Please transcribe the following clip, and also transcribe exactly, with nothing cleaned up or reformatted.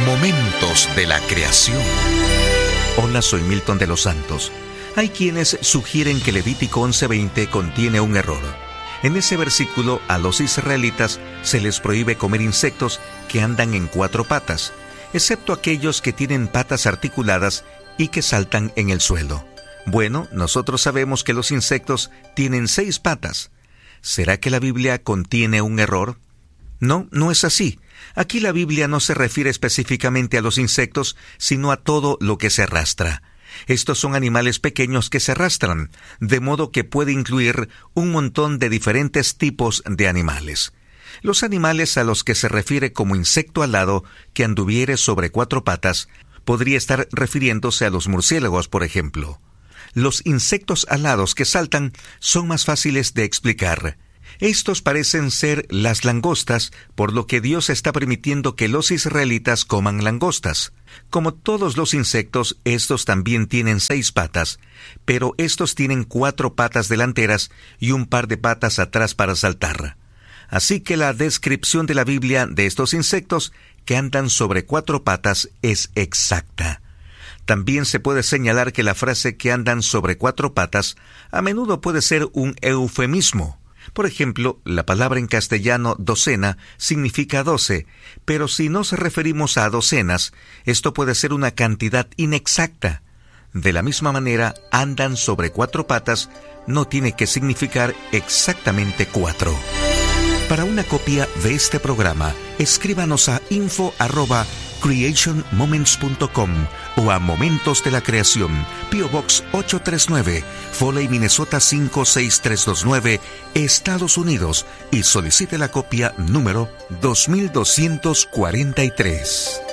Momentos de la creación. Hola, soy Milton de los Santos. Hay quienes sugieren que Levítico once veinte contiene un error. En ese versículo, a los israelitas se les prohíbe comer insectos que andan en cuatro patas, excepto aquellos que tienen patas articuladas y que saltan en el suelo. Bueno, nosotros sabemos que los insectos tienen seis patas. ¿Será que la Biblia contiene un error? No, no es así. Aquí la Biblia no se refiere específicamente a los insectos, sino a todo lo que se arrastra. Estos son animales pequeños que se arrastran, de modo que puede incluir un montón de diferentes tipos de animales. Los animales a los que se refiere como insecto alado que anduviere sobre cuatro patas, podría estar refiriéndose a los murciélagos, por ejemplo. Los insectos alados que saltan son más fáciles de explicar. Estos parecen ser las langostas, por lo que Dios está permitiendo que los israelitas coman langostas. Como todos los insectos, estos también tienen seis patas, pero estos tienen cuatro patas delanteras y un par de patas atrás para saltar. Así que la descripción de la Biblia de estos insectos que andan sobre cuatro patas es exacta. También se puede señalar que la frase que andan sobre cuatro patas a menudo puede ser un eufemismo. Por ejemplo, la palabra en castellano docena significa doce, pero si nos referimos a docenas, esto puede ser una cantidad inexacta. De la misma manera, andan sobre cuatro patas no tiene que significar exactamente cuatro. Para una copia de este programa, escríbanos a info arroba creation moments punto com o a Momentos de la Creación, P O Box ocho tres nueve, Foley, Minnesota cinco seis tres dos nueve, Estados Unidos, y solicite la copia número dos mil doscientos cuarenta y tres.